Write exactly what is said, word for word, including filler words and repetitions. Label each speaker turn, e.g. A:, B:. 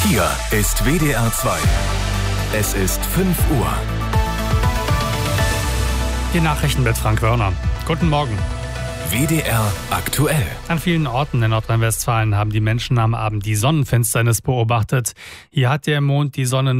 A: Hier ist W D R zwei. Es ist fünf Uhr.
B: Die Nachrichten mit Frank Wörner. Guten Morgen.
A: W D R aktuell.
B: An vielen Orten in Nordrhein-Westfalen haben die Menschen am Abend die Sonnenfinsternis beobachtet. Hier hat der Mond die Sonne